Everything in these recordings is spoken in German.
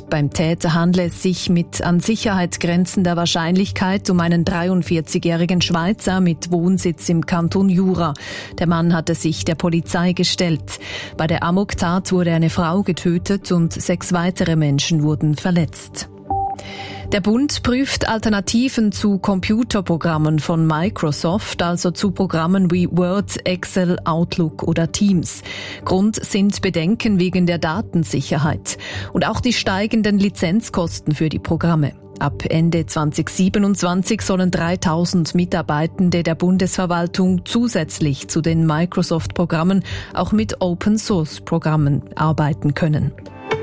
Beim Täter handle es sich mit an Sicherheit grenzender Wahrscheinlichkeit um einen 43-jährigen Schweizer mit Wohnsitz im Kanton Jura. Der Mann hatte sich der Polizei gestellt. Bei der Amoktat wurde eine Frau getötet und 6 weitere Menschen wurden verletzt. Der Bund prüft Alternativen zu Computerprogrammen von Microsoft, also zu Programmen wie Word, Excel, Outlook oder Teams. Grund sind Bedenken wegen der Datensicherheit und auch die steigenden Lizenzkosten für die Programme. Ab Ende 2027 sollen 3000 Mitarbeitende der Bundesverwaltung zusätzlich zu den Microsoft-Programmen auch mit Open-Source-Programmen arbeiten können.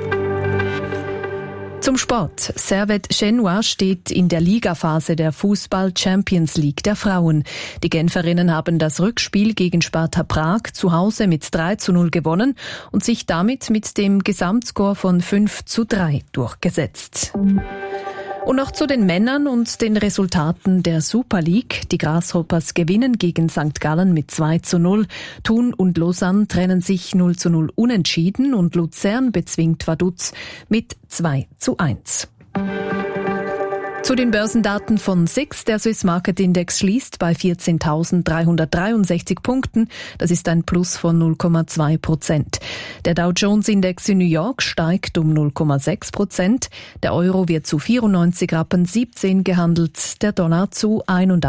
Zum Sport. Servette Genua steht in der Ligaphase der Fußball-Champions League der Frauen. Die Genferinnen haben das Rückspiel gegen Sparta Prag zu Hause mit 3:0 gewonnen und sich damit mit dem Gesamtscore von 5:3 durchgesetzt. Und noch zu den Männern und den Resultaten der Super League. Die Grasshoppers gewinnen gegen St. Gallen mit 2:0. Thun und Lausanne trennen sich 0:0 unentschieden und Luzern bezwingt Vaduz mit 2:1. Zu den Börsendaten von SIX. Der Swiss Market Index schließt bei 14.363 Punkten. Das ist ein Plus von 0,2%. Der Dow Jones Index in New York steigt um 0,6%. Der Euro wird zu 94,17 Rappen gehandelt. Der Dollar zu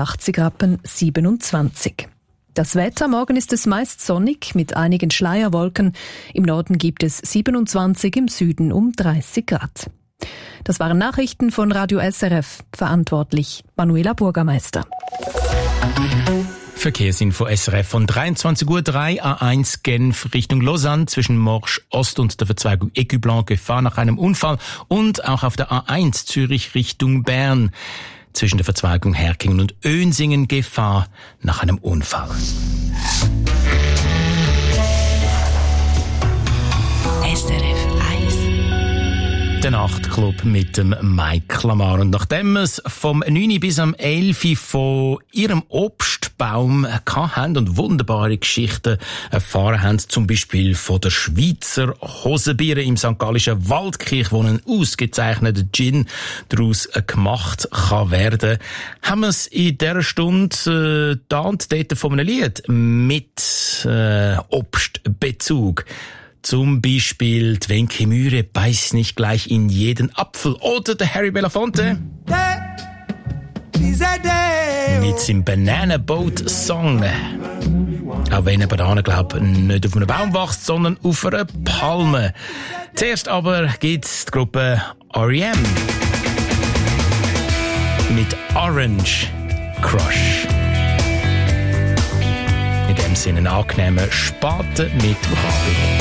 81,27 Rappen. Das Wetter, morgen ist es meist sonnig mit einigen Schleierwolken. Im Norden gibt es 27, im Süden um 30 Grad. Das waren Nachrichten von Radio SRF. Verantwortlich Manuela Burgermeister. Verkehrsinfo SRF von 23:03 A1 Genf Richtung Lausanne zwischen Morsch Ost und der Verzweigung Écu-Blanc Gefahr nach einem Unfall und auch auf der A1 Zürich Richtung Bern zwischen der Verzweigung Herkingen und Önsingen Gefahr nach einem Unfall. SRF 1. Der Nachtclub mit dem Mike Lamar. Und nachdem wir es vom 9 bis am 11 von ihrem Obstbaum hatten und wunderbare Geschichten erfahren haben, zum Beispiel von der Schweizer Hosenbiere im St. Gallischen Waldkirch, wo ein ausgezeichneter Gin daraus gemacht kann werden, haben wir es in dieser Stunde da und dort von einem Lied mit Obstbezug. Zum Beispiel die Wenke Mühre beißt nicht gleich in jeden Apfel. Oder der Harry Belafonte mit seinem Banana Boat Song. Auch wenn eine Banane, glaube ich, nicht auf einem Baum wächst, sondern auf einer Palme. Zuerst aber gibt's die Gruppe R.E.M. mit Orange Crush. In dem Sinne einen angenehmen Spaten mit Abend.